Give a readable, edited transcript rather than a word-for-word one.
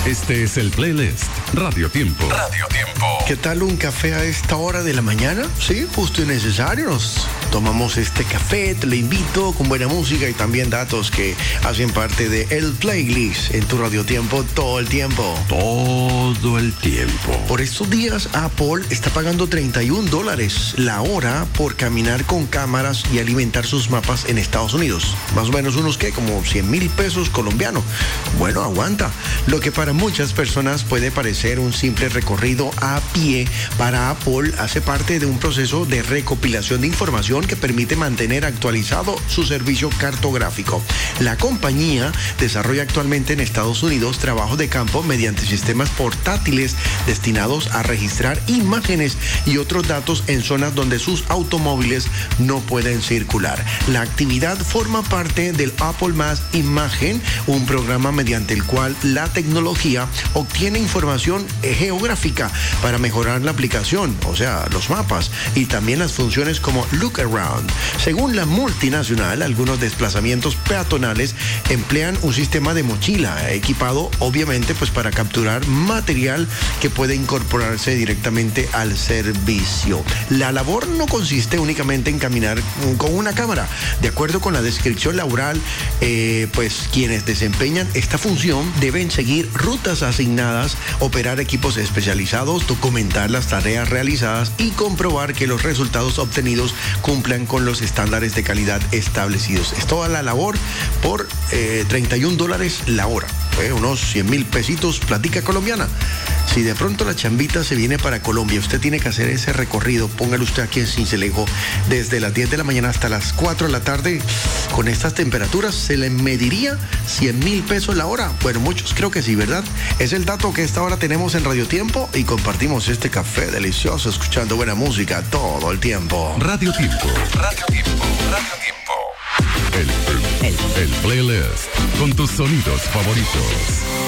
Este es el playlist Radio Tiempo. Radio Tiempo. ¿Qué tal un café a esta hora de la mañana? Sí, justo y necesario. Nos tomamos este café, te lo invito, con buena música y también datos que hacen parte de el playlist en tu Radio Tiempo todo el tiempo. Todo el tiempo. Por estos días, Apple está pagando $31 la hora por caminar con cámaras y alimentar sus mapas en Estados Unidos. Más o menos unos, ¿qué? Como 100,000 pesos colombianos. Bueno, aguanta. Lo que para muchas personas puede parecer un simple recorrido a pie, para Apple hace parte de un proceso de recopilación de información que permite mantener actualizado su servicio cartográfico. La compañía desarrolla actualmente en Estados Unidos trabajo de campo mediante sistemas portátiles destinados a registrar imágenes y otros datos en zonas donde sus automóviles no pueden circular. La actividad forma parte del Apple Maps Imagen, un programa mediante el cual la tecnología obtiene información geográfica para mejorar la aplicación, o sea, los mapas, y también las funciones como Look Around. Según la multinacional, algunos desplazamientos peatonales emplean un sistema de mochila equipado, obviamente, pues para capturar material que puede incorporarse directamente al servicio. La labor no consiste únicamente en caminar con una cámara. De acuerdo con la descripción laboral, pues quienes desempeñan esta función deben seguir rutas asignadas, operar equipos especializados, documentar las tareas realizadas y comprobar que los resultados obtenidos cumplan con los estándares de calidad establecidos. Es toda la labor por $31 la hora, unos 100,000 pesitos, platica colombiana. Si de pronto la chambita se viene para Colombia, usted tiene que hacer ese recorrido, póngalo usted aquí en Sincelejo, desde las 10 de la mañana hasta las 4 de la tarde, con estas temperaturas, ¿se le mediría 100,000 pesos la hora? Bueno, muchos creo que sí, ¿verdad? Es el dato que a esta hora tenemos en Radio Tiempo y compartimos este café delicioso, escuchando buena música todo el tiempo. Radio Tiempo. Radio Tiempo. Radio Tiempo. El playlist con tus sonidos favoritos.